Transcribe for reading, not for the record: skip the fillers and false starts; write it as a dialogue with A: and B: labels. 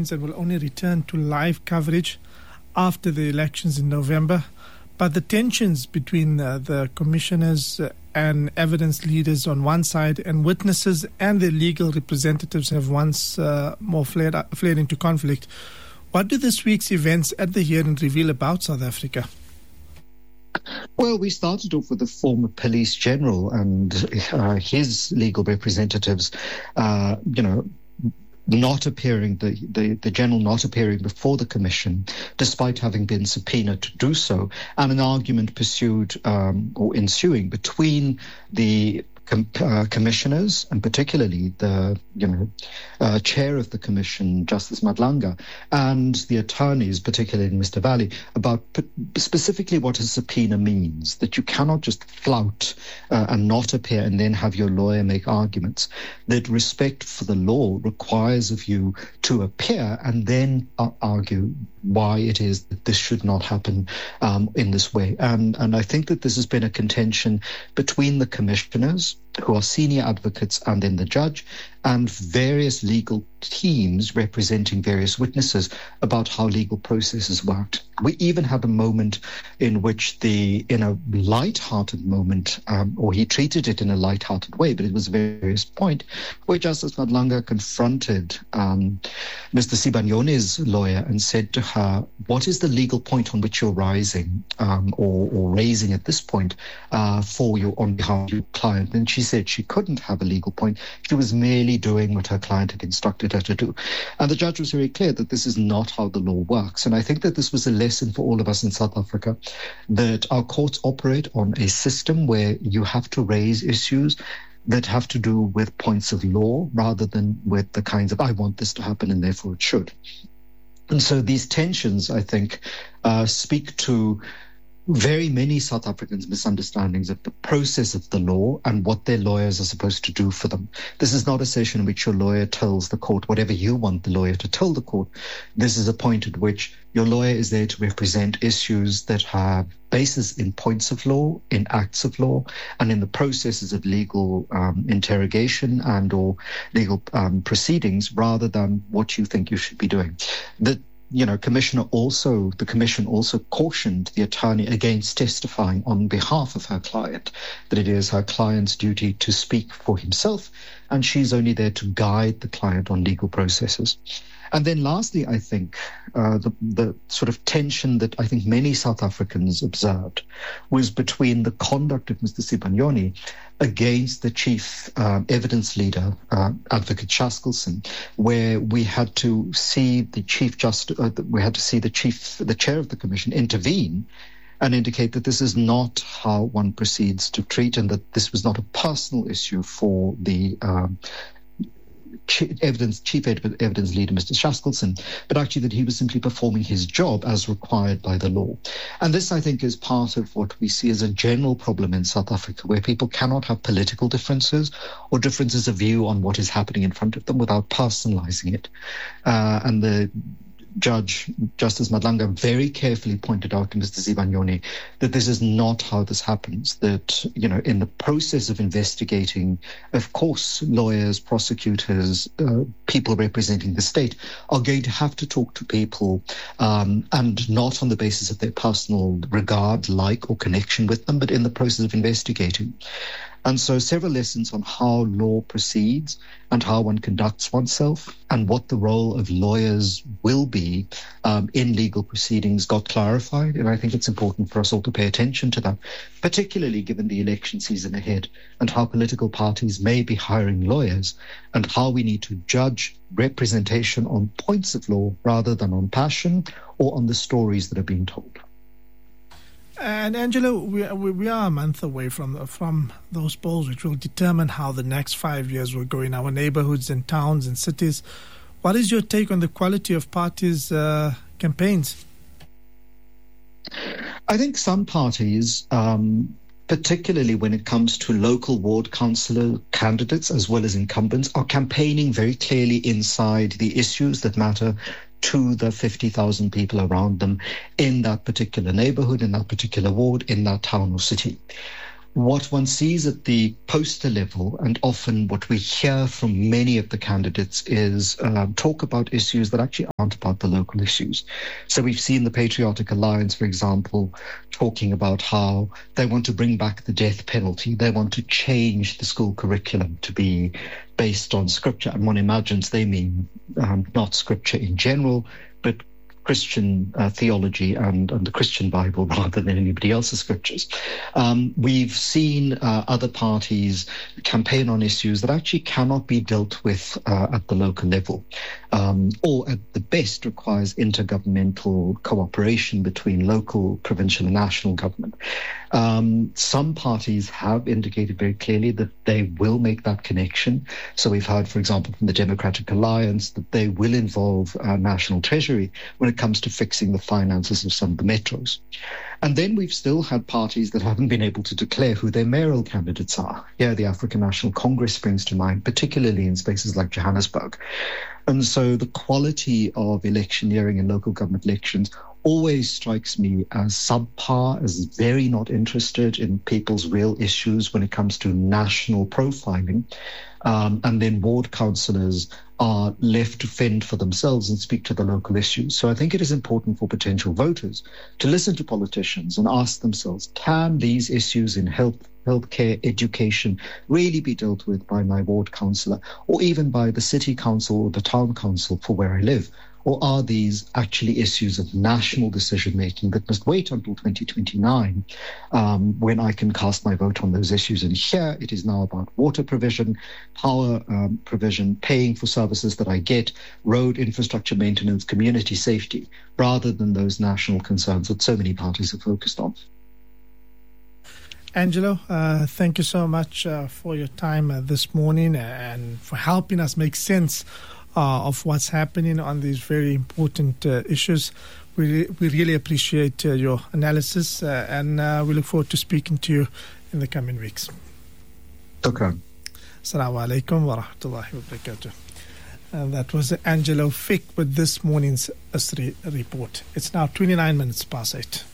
A: and will only return to live coverage after the elections in November. But the tensions between the commissioners and evidence leaders on one side and witnesses and their legal representatives have once more flared into conflict. What do this week's events at the hearing reveal about South Africa?
B: Well, we started off with the former police general and his legal representatives, not appearing, the general not appearing before the commission, despite having been subpoenaed to do so, and an argument pursued or ensuing between the commissioners, and particularly the chair of the commission, Justice Madlanga, and the attorneys, particularly Mr. Valley, about specifically what a subpoena means, that you cannot just flout and not appear and then have your lawyer make arguments, that respect for the law requires of you to appear and then argue why it is that this should not happen in this way. And I think that this has been a contention between the commissioners, who are senior advocates, and then the judge, and various legal teams representing various witnesses about how legal processes worked. We even had a moment in which in a light-hearted moment, or he treated it in a light-hearted way, but it was a various point, where Justice Madlanga confronted Mr. Sibanyoni's lawyer and said to her, what is the legal point on which you're rising or raising at this point on behalf of your client? And she said she couldn't have a legal point. She was merely doing what her client had instructed her to do. And the judge was very clear that this is not how the law works. And I think that this was a lesson for all of us in South Africa, that our courts operate on a system where you have to raise issues that have to do with points of law rather than with the kinds of, I want this to happen and therefore it should. And so these tensions, I think, speak to very many South Africans' misunderstandings of the process of the law and what their lawyers are supposed to do for them. This is not a session in which your lawyer tells the court whatever you want the lawyer to tell the court. This is a point at which your lawyer is there to represent issues that have basis in points of law, in acts of law, and in the processes of legal interrogation and or legal proceedings, rather than what you think you should be doing. The commission also cautioned the attorney against testifying on behalf of her client, that it is her client's duty to speak for himself, and she's only there to guide the client on legal processes. And then lastly, I think the sort of tension that I think many South Africans observed was between the conduct of Mr. Sibanyoni against the chief evidence leader, Advocate Shaskelson, where we had to see the chair of the commission intervene and indicate that this is not how one proceeds to treat, and that this was not a personal issue for the chief evidence leader, Mr. Shaskelson, but actually that he was simply performing his job as required by the law. And this, I think, is part of what we see as a general problem in South Africa, where people cannot have political differences or differences of view on what is happening in front of them without personalizing it. And the judge, Justice Madlanga, very carefully pointed out to Mr. Sibanyoni that this is not how this happens, that, in the process of investigating, of course, lawyers, prosecutors, people representing the state are going to have to talk to people and not on the basis of their personal regard, like, or connection with them, but in the process of investigating. And so several lessons on how law proceeds and how one conducts oneself and what the role of lawyers will be in legal proceedings got clarified. And I think it's important for us all to pay attention to that, particularly given the election season ahead and how political parties may be hiring lawyers and how we need to judge representation on points of law rather than on passion or on the stories that are being told.
A: And Angela, we are a month away from those polls, which will determine how the next 5 years will go in our neighborhoods and towns and cities. What is your take on the quality of parties' campaigns?
B: I think some parties, particularly when it comes to local ward councillor candidates as well as incumbents, are campaigning very clearly inside the issues that matter to the 50,000 people around them in that particular neighborhood, in that particular ward, in that town or city. what one sees at the poster level, and often what we hear from many of the candidates, is talk about issues that actually aren't about the local issues. So we've seen the Patriotic Alliance, for example, talking about how they want to bring back the death penalty. They want to change the school curriculum to be based on scripture. And one imagines they mean not scripture in general, but Christian theology and the Christian Bible rather than anybody else's scriptures. We've seen other parties campaign on issues that actually cannot be dealt with at the local level, or at the best requires intergovernmental cooperation between local, provincial and national government. Some parties have indicated very clearly that they will make that connection. So we've heard, for example, from the Democratic Alliance that they will involve National Treasury when it comes to fixing the finances of some of the metros. And then we've still had parties that haven't been able to declare who their mayoral candidates are. Yeah, the African National Congress springs to mind, particularly in spaces like Johannesburg. And so the quality of electioneering and local government elections always strikes me as subpar, as very not interested in people's real issues when it comes to national profiling. And then ward councillors are left to fend for themselves and speak to the local issues. So I think it is important for potential voters to listen to politicians and ask themselves, can these issues in healthcare, education really be dealt with by my ward councillor or even by the city council or the town council for where I live? Or are these actually issues of national decision-making that must wait until 2029 when I can cast my vote on those issues? And here it is now about water provision, power provision, paying for services that I get, road infrastructure maintenance, community safety, rather than those national concerns that so many parties are focused on.
A: Angelo, thank you so much for your time this morning and for helping us make sense of what's happening on these very important issues. We really appreciate your analysis and we look forward to speaking to you in the coming weeks.
B: Okay.
A: Assalamu alaikum wa rahmatullahi wa barakatuh. That was Angelo Fick with this morning's ASRI report. It's now 29 minutes past 8.